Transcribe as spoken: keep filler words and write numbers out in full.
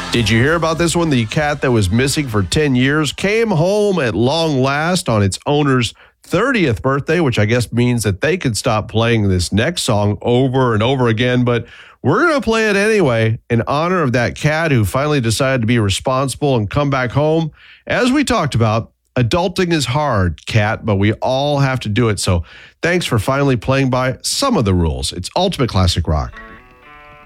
Did you hear about this one? The cat that was missing for ten years came home at long last on its owner's thirtieth birthday, which I guess means that they could stop playing this next song over and over again. But we're going to play it anyway in honor of that cat who finally decided to be responsible and come back home. As we talked about, adulting is hard, cat, but we all have to do it. So thanks for finally playing by some of the rules. It's Ultimate Classic Rock.